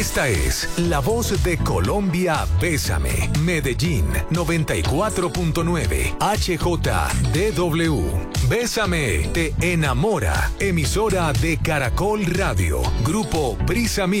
Esta es la voz de Colombia. Bésame. Medellín 94.9 HJDW. Bésame te enamora. Emisora de Caracol Radio. Grupo Prisa Media.